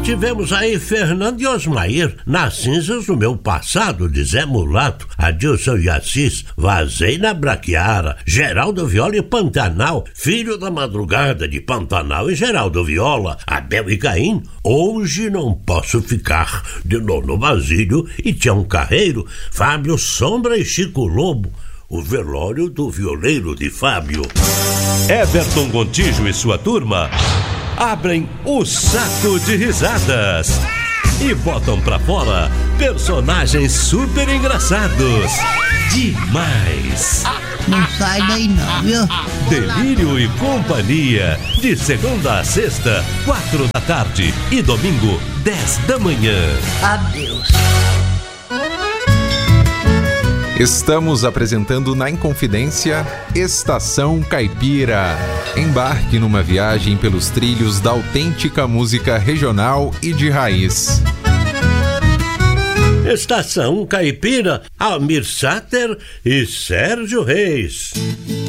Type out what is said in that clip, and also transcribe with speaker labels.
Speaker 1: tivemos aí Fernando e Osmair, nas cinzas do meu passado, de Zé Mulato, Adilson e Assis, Vazei na Braquiara, Geraldo Viola e Pantanal, Filho da Madrugada de Pantanal e Geraldo Viola, Abel e Caim, Hoje Não Posso Ficar, de Nono Basílio e Tião Carreiro, Fábio Sombra e Chico Lobo, o velório do violeiro de Fábio.
Speaker 2: Everton Gontijo e sua turma abrem o saco de risadas e botam pra fora personagens super engraçados. Demais!
Speaker 3: Não sai daí não, viu?
Speaker 2: Delírio e Companhia, de segunda a sexta, 4 da tarde e domingo, 10 da manhã.
Speaker 3: Adeus.
Speaker 4: Estamos apresentando na Inconfidência Estação Caipira. Embarque numa viagem pelos trilhos da autêntica música regional e de raiz.
Speaker 1: Estação Caipira, Almir Sater e Sérgio Reis.